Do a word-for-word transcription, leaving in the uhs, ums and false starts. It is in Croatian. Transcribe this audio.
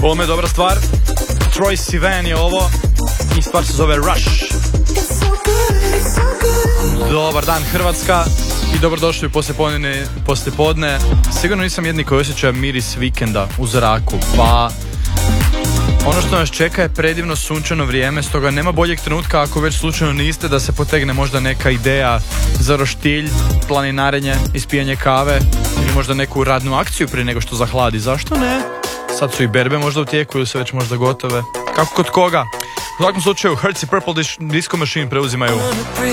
Ovo je dobra stvar. Troye Sivan je ovo i stvar se zove Rush. Dobar dan Hrvatska i dobrodošli u poslijepodne, poslijepodne. Sigurno nisam jedni koji osjeća miris vikenda u zraku, pa ono što nas čeka je predivno sunčano vrijeme, stoga nema boljeg trenutka ako već slučajno niste da se potegne možda neka ideja za roštilj, planinarenje, ispijanje kave ili možda neku radnu akciju prije nego što zahladi. Zašto ne? Sad su i berbe možda u tijeku ili su već možda gotove. Kako kod koga? U svakom slučaju Hertz i Purple Disco Machine preuzimaju